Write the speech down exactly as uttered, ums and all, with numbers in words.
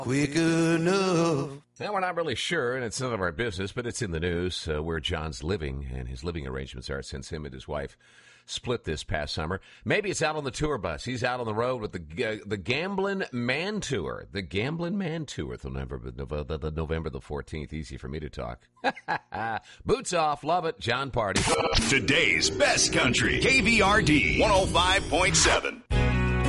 quick enough. Now, we're not really sure, and it's none of our business, but it's in the news uh, where John's living and his living arrangements are since him and his wife split this past summer. Maybe it's out on the tour bus. He's out on the road with the uh, the Gamblin' Man Tour. The Gamblin' Man Tour, the November, the, the November the fourteenth. Easy for me to talk. Boots off. Love it. John Party. Today's best country. K V R D one oh five point seven.